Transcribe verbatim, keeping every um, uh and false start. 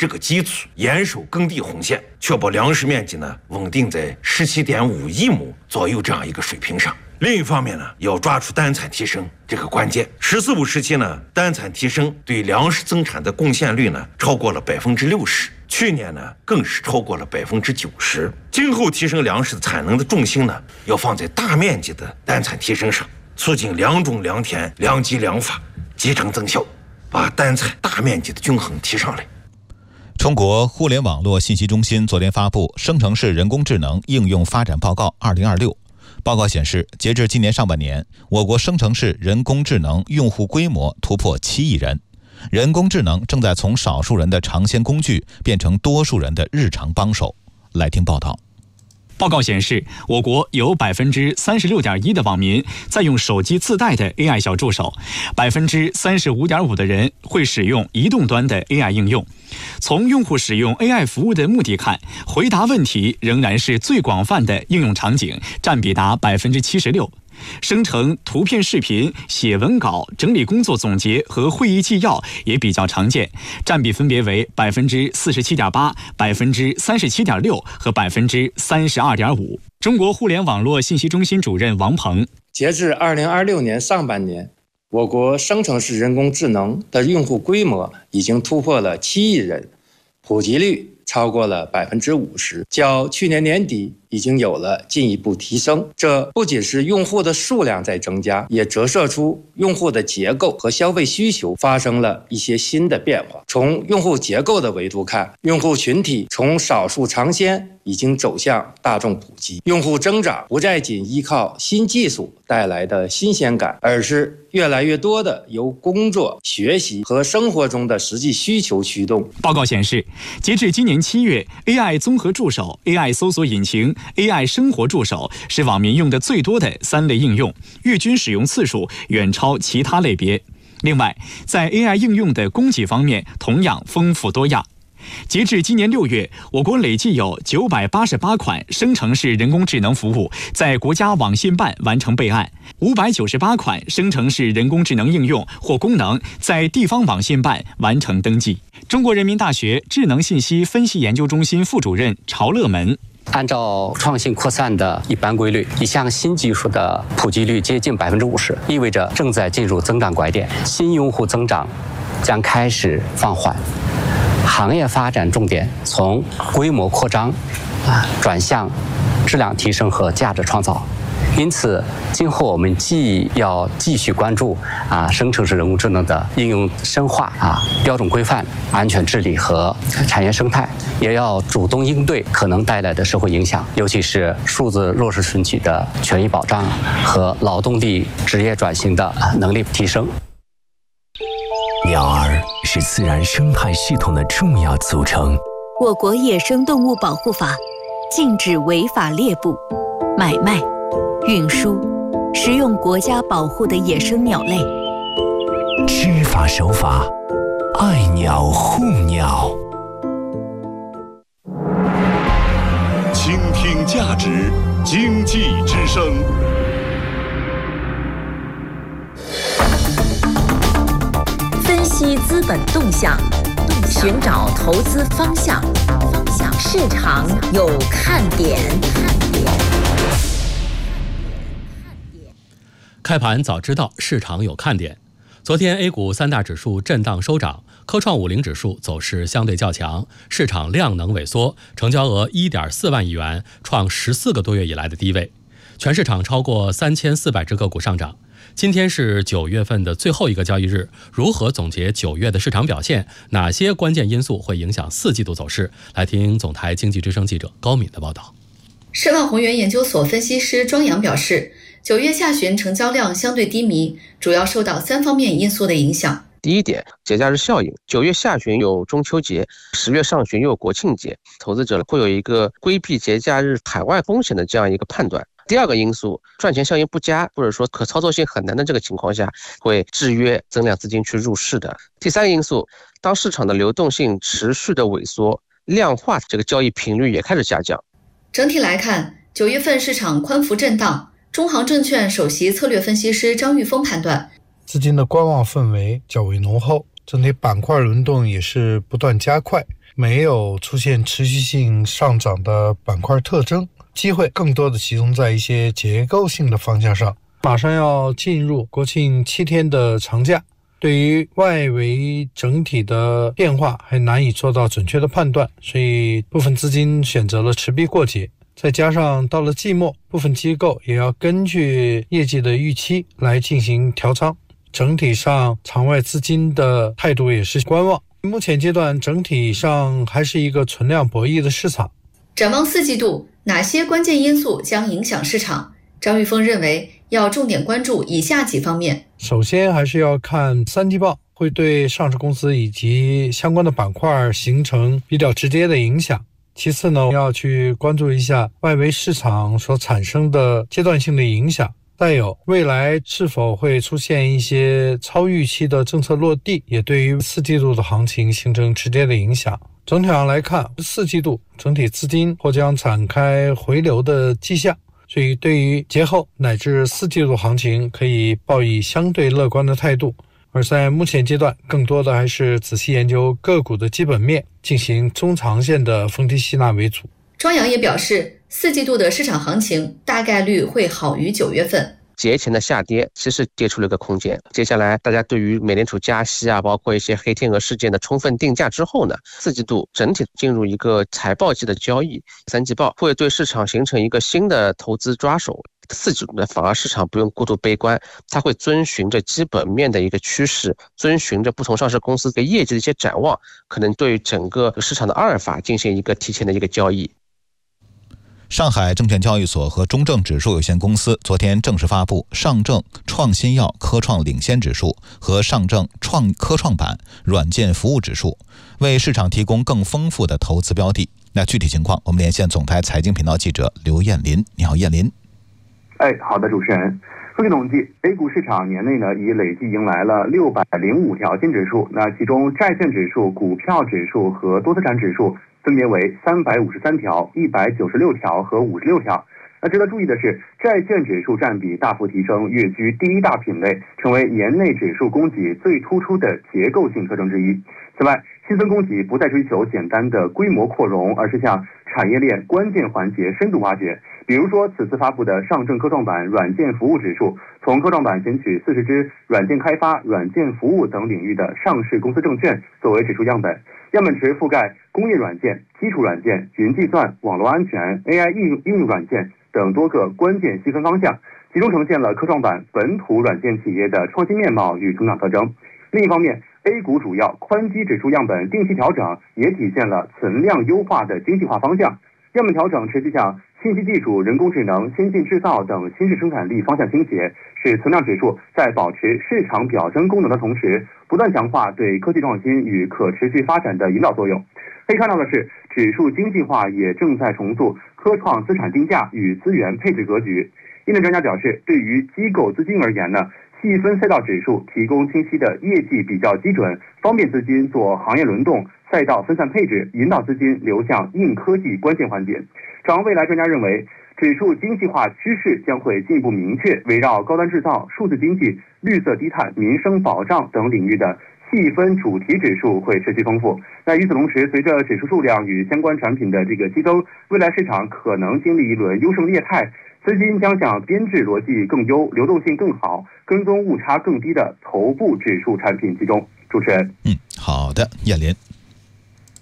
这个基础，严守耕地红线，确保粮食面积呢稳定在十七点五亿亩左右这样一个水平上。另一方面呢，要抓住单产提升这个关键。十四五时期呢，单产提升对粮食增产的贡献率呢超过了百分之六十，去年呢更是超过了百分之九十。今后提升粮食的产能的重心呢，要放在大面积的单产提升上，促进良种良田、良机良法集成增效，把单产大面积的均衡提上来。 中国互联网络信息中心昨天发布《生成式人工智能应用发展报告二零二六》。报告显示，截至今年上半年，我国生成式人工智能用户规模突破七亿人。人工智能正在从少数人的尝鲜工具变成多数人的日常帮手。来听报道。 报告显示，我国有百分之三十六点一的网民在用手机自带的 A I 小助手，百分之三十五点五的人会使用移动端的 A I 应用。从用户使用 A I 服务的目的看，回答问题仍然是最广泛的应用场景，占比达百分之七十六。生成图片、视频、写文稿、整理工作总结和会议纪要也比较常见，占比分别为百分之四十七点八、百分之三十七点六和百分之三十二点五。中国互联网络信息中心主任王鹏， 截至二零二六年上半年，我国生成式人工智能的用户规模已经突破了七亿人，普及率超过了百分之五十，较去年年底已经有了进一步提升。这不仅是用户的数量在增加，也折射出用户的结构和消费需求发生了一些新的变化。从用户结构的维度看，用户群体从少数尝鲜已经走向大众普及，用户增长不再仅依靠新技术带来的新鲜感，而是越来越多的由工作、学习和生活中的实际需求驱动。 报告显示，截至今年七月 ，A I 综合助手、A I 搜索引擎、A I 生活助手是网民用的最多的三类应用，月均使用次数远超其他类别。另外，在 A I 应用的供给方面同样丰富多样。截至今年六月，我国累计有九百八十八款生成式人工智能服务在国家网信办完成备案，五百九十八款生成式人工智能应用或功能在地方网信办完成登记。中国人民大学智能信息分析研究中心副主任曹乐门， 按照创新扩散的一般规律，一项新技术的普及率接近百分之五十，意味着正在进入增长拐点，新用户增长将开始放缓。行业发展重点从规模扩张啊转向质量提升和价值创造。因此，今后我们既要继续关注啊生成式人工智能的应用深化啊标准规范、安全治理和产业生态，也要主动应对可能带来的社会影响，尤其是数字弱势群体的权益保障和劳动力职业转型的能力提升。 鸟儿是自然生态系统的重要组成。 我国野生动物保护法禁止违法猎捕、买卖、运输、食用国家保护的野生鸟类。 知法守法，爱鸟护鸟。 倾听价值，经济之声。 分析资本动向，寻找投资方向，方向市场有看点。 开盘早知道市场有看点。昨天 A 股三大指数震荡收涨，科创五零指数走势相对较强，市场量能萎缩，成交额 一点四万亿元，创十四个多月以来的低位。全市场超过三千四百只个股上涨。今天是九月份的最后一个交易日，如何总结九月的市场表现？哪些关键因素会影响四季度走势？来听总台经济之声记者高敏的报道。 申万宏源研究所分析师庄阳表示，九月下旬成交量相对低迷，主要受到三方面因素的影响。 第一点，节假日效应，九月下旬有中秋节，十月上旬又有国庆节，投资者会有一个规避节假日海外风险的这样一个判断。第二个因素，赚钱效应不佳，或者说可操作性很难的这个情况下，会制约增量资金去入市的。第三个因素，当市场的流动性持续的萎缩，量化这个交易频率也开始下降。 整体来看，九月份市场宽幅震荡。中航证券首席策略分析师张玉峰判断， 资金的观望氛围较为浓厚，整体板块轮动也是不断加快， 没有出现持续性上涨的板块特征，机会更多的集中在一些结构性的方向上。马上要进入国庆七天的长假，对于外围整体的变化还难以做到准确的判断，所以部分资金选择了持币过节。再加上到了季末，部分机构也要根据业绩的预期来进行调仓，整体上场外资金的态度也是观望。目前阶段整体上还是一个存量博弈的市场。 展望四季度，哪些关键因素将影响市场？张玉峰认为要重点关注以下几方面。 首先还是要看三季报会对上市公司以及相关的板块形成比较直接的影响。其次呢，要去关注一下外围市场所产生的阶段性的影响，再有未来是否会出现一些超预期的政策落地，也对于四季度的行情形成直接的影响。整体上来看，四季度整体资金或将展开回流的迹象，所以对于节后乃至四季度行情可以抱以相对乐观的态度。而在目前阶段，更多的还是仔细研究个股的基本面，进行中长线的逢低吸纳为主。 庄阳也表示，四季度的市场行情大概率会好于九月份。 节前的下跌其实跌出了一个空间，接下来大家对于美联储加息啊，包括一些黑天鹅事件的充分定价之后呢，四季度整体进入一个财报季的交易，三季报会对市场形成一个新的投资抓手。四季度呢，反而市场不用过度悲观，它会遵循着基本面的一个趋势，遵循着不同上市公司的业绩的一些展望，可能对整个市场的阿尔法进行一个提前的一个交易。 上海证券交易所和中证指数有限公司昨天正式发布上证创新药科创领先指数和上证创科创板软件服务指数，为市场提供更丰富的投资标的。那具体情况，我们连线总台财经频道记者刘艳林。你好，艳林。 哎，好的，主持人。数据统计 ，A 股市场年内呢已累计迎来了六百零五条新指数，那其中债券指数、股票指数和多资产指数分别为三百五十三条、一百九十六条和五十六条。那值得注意的是，债券指数占比大幅提升，跃居第一大品类，成为年内指数供给最突出的结构性特征之一。此外，新增供给不再追求简单的规模扩容，而是向产业链关键环节深度挖掘。比如说，此次发布的上证科创板软件服务指数，从科创板选取四十只软件开发、软件服务等领域的上市公司证券作为指数样本，样本池覆盖工业软件、基础软件、云计算、网络安全、A I 应用应用软件等多个关键细分方向，集中呈现了科创板本土软件企业的创新面貌与成长特征。另一方面， A 股主要宽基指数样本定期调整，也体现了存量优化的精细化方向。样本调整持续向信息技术、人工智能、先进制造等新式生产力方向倾斜，使存量指数在保持市场表征功能的同时，不断强化对科技创新与可持续发展的引导作用。可以看到的是，指数经济化也正在重塑科创资产定价与资源配置格局。业内专家表示，对于机构资金而言呢，细分赛道指数提供清晰的业绩比较基准，方便资金做行业轮动、赛道分散配置，引导资金流向硬科技关键环节。展望未来，专家认为，指数经济化趋势将会进一步明确，围绕高端制造、数字经济、绿色低碳、民生保障等领域的细分主题指数会持续丰富。那与此同时，随着指数数量与相关产品的这个激增，未来市场可能经历一轮优胜劣汰，资金将向编制逻辑更优、流动性更好、跟踪误差更低的头部指数产品集中。主持人， 嗯，好的，燕林。